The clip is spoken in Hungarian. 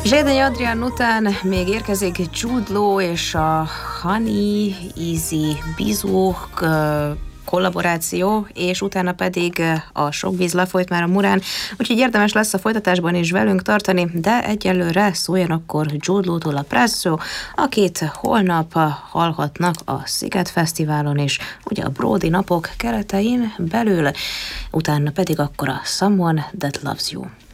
Zsédeny Adrián után még érkezik Jude Law és a Honey Easy Bizó kollaboráció, és utána pedig a sok víz lefolyt már a Murán, úgyhogy érdemes lesz a folytatásban is velünk tartani, de egyelőre szóljon akkor Jude Law-tól a Presso, akit holnap hallhatnak a Sziget Fesztiválon is, ugye a Brody napok keretein belül, utána pedig akkor a Someone That Loves You.